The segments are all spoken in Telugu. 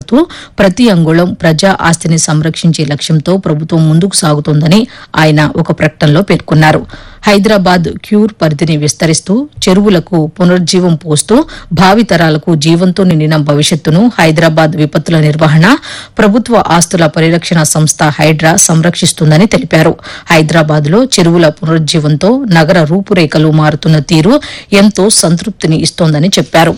చెబుతూ ప్రతి అంగుళం ప్రజా ఆస్తిని సంరక్షించే లక్ష్యంతో ప్రభుత్వం ముందుకు సాగుతోందని ఆయన ఒక ప్రకటనలో పేర్కొన్నారు. హైదరాబాద్ క్యూర్ పరిధిని విస్తరిస్తూ చెరువులకు పునరుజ్జీవం పోస్తూ భావితరాలకు జీవంతో నిండిన భవిష్యత్తును హైదరాబాద్ విపత్తుల నిర్వహణ ప్రభుత్వ ఆస్తుల పరిరక్షణ సంస్థ హైడ్రా సంరక్షిస్తుందని తెలిపారు. హైదరాబాద్ లో చెరువుల పునరుజ్జీవంతో నగర రూపురేఖలు మారుతున్న తీరు ఎంతో సంతృప్తిని ఇస్తోందని చెప్పారు.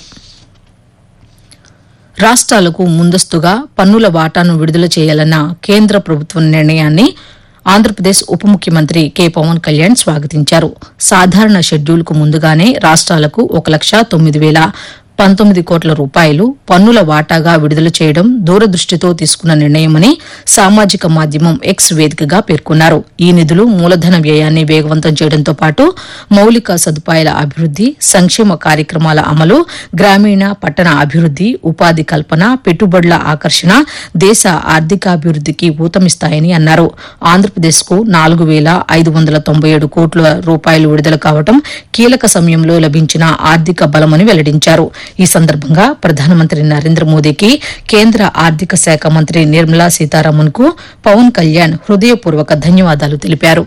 రాష్ట్రాలకు ముందస్తుగా పన్నుల వాటాను విడుదల చేయాలన్న కేంద్ర ప్రభుత్వ నిర్ణయాన్ని ఆంధ్రప్రదేశ్ ఉప ముఖ్యమంత్రి కె పవన్ కళ్యాణ్ స్వాగతించారు. సాధారణ షెడ్యూల్కు ముందుగానే రాష్ట్రాలకు 1,09,019 కోట్ల రూపాయలు పన్నుల వాటాగా విడుదల చేయడం దూరదృష్టితో తీసుకున్న నిర్ణయమని సామాజిక మాధ్యమం ఎక్స్ వేదికగా పేర్కొన్నారు. ఈ నిధులు మూలధన వ్యయాన్ని వేగవంతం చేయడంతో పాటు మౌలిక సదుపాయాల అభివృద్ది, సంక్షేమ కార్యక్రమాల అమలు, గ్రామీణ పట్టణ అభివృద్ది, ఉపాధి కల్పన, పెట్టుబడుల ఆకర్షణ, దేశ ఆర్థికాభివృద్దికి ఊతమిస్తాయని అన్నారు. ఆంధ్రప్రదేశ్కు 4,597 కోట్ల రూపాయలు విడుదల కావడం కీలక సమయంలో లభించిన ఆర్థిక బలమని వెల్లడించారు. ఈ సందర్భంగా ప్రధానమంత్రి నరేంద్ర మోదీకి కేంద్ర ఆర్థిక శాఖ మంత్రి నిర్మలా సీతారామన్ కు పవన్ కళ్యాణ్ హృదయపూర్వక ధన్యవాదాలు తెలిపారు.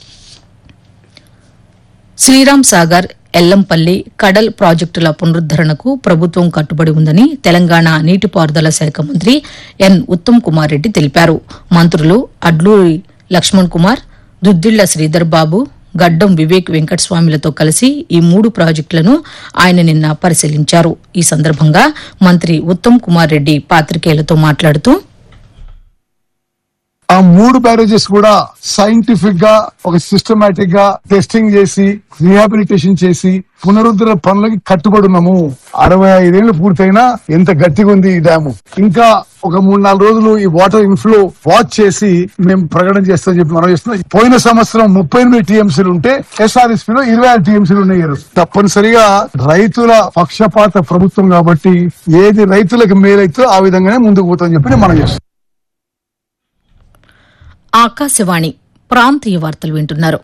శ్రీరామ్ సాగర్, ఎల్లంపల్లి, కడల్ ప్రాజెక్టుల పునరుద్దరణకు ప్రభుత్వం కట్టుబడి ఉందని తెలంగాణ నీటిపారుదల శాఖ మంత్రి ఎన్ ఉత్తమ్ కుమార్ రెడ్డి తెలిపారు. మంత్రులు అడ్లూరి లక్ష్మణ్ కుమార్, దుద్దిళ్ల శ్రీధర్ బాబు, గడ్డం వివేక్ వెంకటస్వామిలతో కలిసి ఈ 3 ప్రాజెక్టులను ఆయన నిన్న పరిశీలించారు. ఈ సందర్భంగా మంత్రి ఉత్తమ్ కుమార్ రెడ్డి పాత్రికేయులతో మాట్లాడుతూ ఆ 3 బ్యారేజెస్ కూడా సైంటిఫిక్ గా ఒక సిస్టమాటిక్ గా టెస్టింగ్ చేసి రీహాబిలిటేషన్ చేసి పునరుద్ధరణ పనులకి కట్టుబడి ఉన్నాము. 65 ఏళ్లు పూర్తయినా ఎంత గట్టిగా ఉంది ఈ డ్యాము. ఇంకా ఒక 3-4 రోజులు ఈ వాటర్ ఇన్ఫ్లో వాచ్ చేసి మేము ప్రకటన చేస్తామని చెప్పి మనం చేస్తున్నాం. పోయిన సంవత్సరం 38 టీఎంసీలు ఉంటే ఎస్ఆర్ఎస్పీ లో 26 టీఎంసీలు ఉన్నాయి. తప్పనిసరిగా రైతుల పక్షపాత ప్రభుత్వం కాబట్టి ఏది రైతులకు మేలైతే ఆ విధంగానే ముందుకు పోతామని చెప్పి మనం చేస్తాం. ఆకాశవాణి ప్రాంతీయ వార్తలు వింటున్నారు.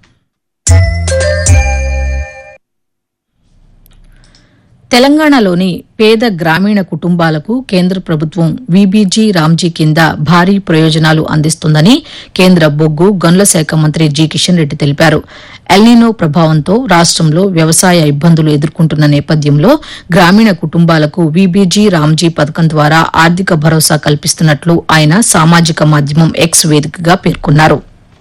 తెలంగాణలోని పేద గ్రామీణ కుటుంబాలకు కేంద్ర ప్రభుత్వం వీబీజీ రామ్జీ కింద భారీ ప్రయోజనాలు అందిస్తుందని కేంద్ర బొగ్గు గనుల శాఖ మంత్రి జి కిషన్ రెడ్డి తెలిపారు. ఎల్నినో ప్రభావంతో రాష్టంలో వ్యవసాయ ఇబ్బందులు ఎదుర్కొంటున్న నేపథ్యంలో గ్రామీణ కుటుంబాలకు వీబీజీ రామ్జీ పథకం ద్వారా ఆర్థిక భరోసా కల్పిస్తున్నట్లు ఆయన సామాజిక మాధ్యమం ఎక్స్ వేదికగా పేర్కొన్నారు.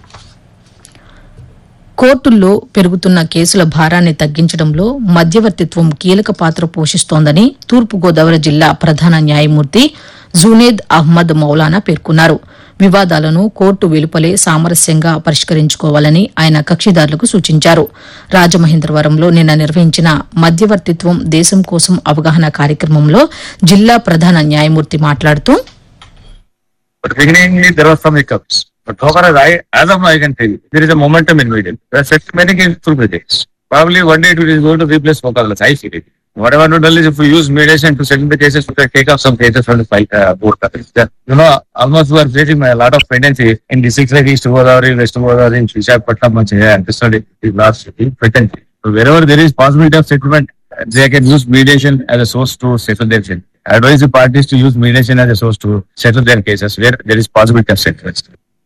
కోర్టుల్లో పెరుగుతున్న కేసుల భారాన్ని తగ్గించడంలో మధ్యవర్తిత్వం కీలక పాత్ర పోషిస్తోందని తూర్పుగోదావరి జిల్లా ప్రధాన న్యాయమూర్తి జునేద్ అహ్మద్ మౌలానా పేర్కొన్నారు. వివాదాలను కోర్టు వెలుపలే సామరస్యంగా పరిష్కరించుకోవాలని ఆయన కక్షిదారులకు సూచించారు. రాజమహేంద్రవరంలో నిన్న నిర్వహించిన మధ్యవర్తిత్వం దేశం కోసం అవగాహన కార్యక్రమంలో జిల్లా ప్రధాన న్యాయమూర్తి మాట్లాడుతూ But however, as of now, I can tell you, there is a momentum in media. There are set many cases through projects. Probably one day it is going to replace vocalness. I see it. Whatever to tell is if we use mediation to settle the cases, we can take off some cases from the fight board. Almost we are facing a lot of pendency in districts like East Godavari, West Godavari, in Visakhapatnam, and this one is last pendency. So wherever there is possibility of settlement, they can use mediation as a source to settle their case. I advise the parties to use mediation as a source to settle their cases where there is possibility of settlement.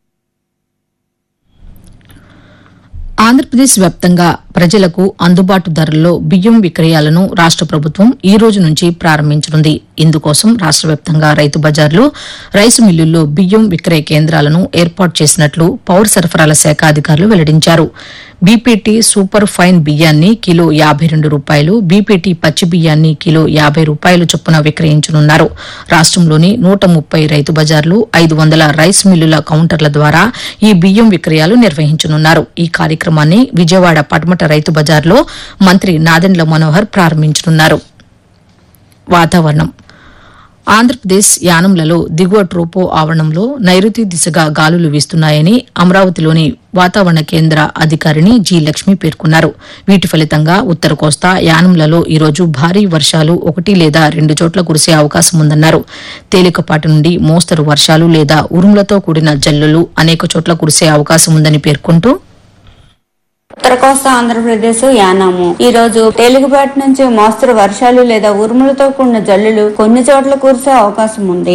Andhra Pradesh వ్యాప్తంగా ప్రజలకు అందుబాటు ధరల్లో బియ్యం విక్రయాలను రాష్ట ప్రభుత్వం ఈ రోజు నుంచి ప్రారంభించనుంది. ఇందుకోసం రాష్ట వ్యాప్తంగా రైతు బజార్లు, రైసు మిల్లుల్లో బియ్యం విక్రయ కేంద్రాలను ఏర్పాటు చేసినట్లు పౌర సరఫరాల శాఖ అధికారులు వెల్లడించారు. బీపీటీ సూపర్ ఫైన్ బియ్యాన్ని కిలో 52 రూపాయలు, బీపీటీ పచ్చి బియ్యాన్ని కిలో 50 రూపాయలు చొప్పున విక్రయించనున్నారు. రాష్టంలోని 130 రైతు బజార్లు, 500 రైస్ మిల్లుల కౌంటర్ల ద్వారా ఈ బియ్యం విక్రయాలు నిర్వహించనున్నారు. ఈ కార్యక్రమాన్ని విజయవాడ పటమట రైతు బజార్లో మంత్రి నాదెండ్ల మనోహర్ ప్రారంభించనున్నారు. వాతావరణం. ఆంధ్రప్రదేశ్ యానంలలో దిగువ ట్రోపో ఆవరణంలో నైరుతి దిశగా గాలులు వీస్తున్నాయని అమరావతిలోని వాతావరణ కేంద్ర అధికారిని జి లక్ష్మి పేర్కొన్నారు. వీటి ఫలితంగా ఉత్తర కోస్తా, యానంలలో ఈరోజు భారీ వర్షాలు 1 లేదా 2 చోట్ల కురిసే అవకాశం ఉందన్నారు. తేలికపాటి నుండి మోస్తరు వర్షాలు లేదా ఉరుములతో కూడిన జల్లులు అనేక చోట్ల కురిసే అవకాశం ఉందని పేర్కొంటూ ఉత్తర కోస్తా ఆంధ్రప్రదేశ్ యానాము ఈ రోజు తేలికపాటి నుంచి మోస్తరు వర్షాలు లేదా ఉరుములతో కూడిన జల్లులు కొన్ని చోట్ల కురిసే అవకాశం ఉంది.